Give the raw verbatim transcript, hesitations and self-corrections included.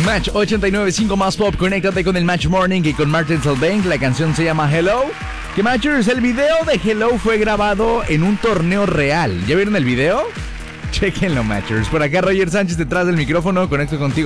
Match ochenta y nueve punto cinco más pop. Conéctate con el Match Morning y con Martin Solveig. La canción se llama Hello. Que Matchers, el video de Hello fue grabado en un torneo real. ¿Ya vieron el video? Chequenlo, Matchers. Por acá Roger Sánchez detrás del micrófono. Conecto contigo